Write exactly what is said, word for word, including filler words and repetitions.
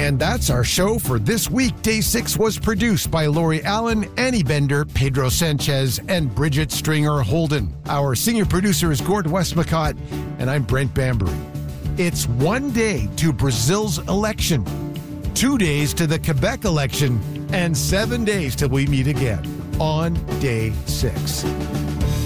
And that's our show for this week. Day six was produced by Lori Allen, Annie Bender, Pedro Sanchez, and Bridget Stringer Holden. Our senior producer is Gord Westmacott, and I'm Brent Bambury. It's one day to Brazil's election, two days to the Quebec election, and seven days till we meet again on day six.